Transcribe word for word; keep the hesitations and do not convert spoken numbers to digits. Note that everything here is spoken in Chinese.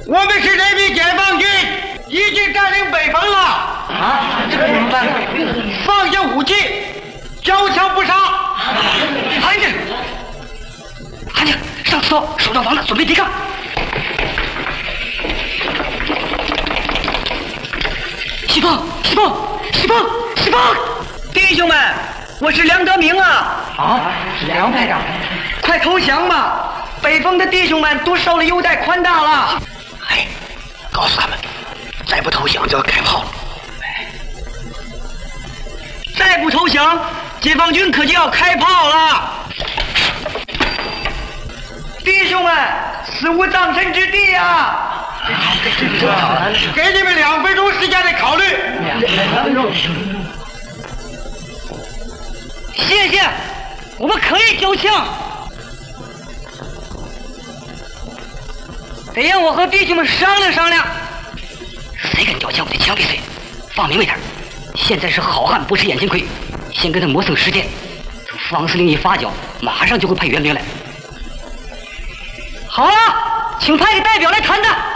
我们是人民解放军，已经占领北方了。 啊，这可怎么办？ 放下武器，交枪不杀。 韩家，韩家，上刺刀，手上防的，准备抵抗。西风，西风，西风，西风！弟兄们，我是梁德明啊！ 啊，是梁排长， 快投降吧！北方的弟兄们都受了优待宽大了。 哎，告诉他们，再不投降就要开炮了。 再不投降，解放军可就要开炮了。弟兄们，死无葬身之地啊！ 给你们两分钟时间来考虑。 两分钟。 谢谢，我们可以交枪。得让我和弟兄们商量商量。谁敢交枪，我就枪毙谁。放明白点，现在是好汉不吃眼前亏，先跟他磨蹭时间。等方司令一发脚，马上就会派援兵来。好了，请派个代表来谈谈。